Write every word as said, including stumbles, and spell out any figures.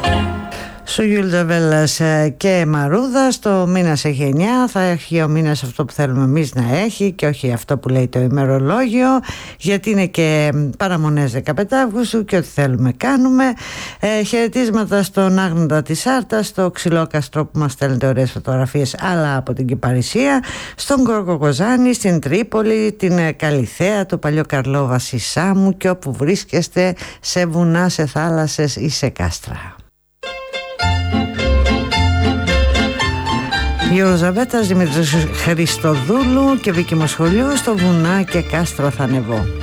Σουγιουλτεβέλλας και Μαρούδας. Το μήνας έχει εννιά. Θα έχει ο μήνας αυτό που θέλουμε εμείς να έχει και όχι αυτό που λέει το ημερολόγιο, γιατί είναι και παραμονές δεκαπέντε Αυγούστου και ό,τι θέλουμε κάνουμε. ε, Χαιρετίσματα στον Άγνοντα της Άρτας, στο Ξυλόκαστρο που μας στέλνετε ωραίες φωτογραφίες, αλλά από την Κυπαρισία, στον Κορκοκοζάνη, στην Τρίπολη, την Καλιθέα, το παλιό Καρλόβαση Σάμου και όπου βρίσκεστε, σε βουνά, σε θάλασσες ή σε κάστρα. Γιώργος Ζαβέτας, Δημήτρης Χριστοδούλου και Βίκη Μοσχολιού. Στο βουνά και κάστρο θα ανεβώ.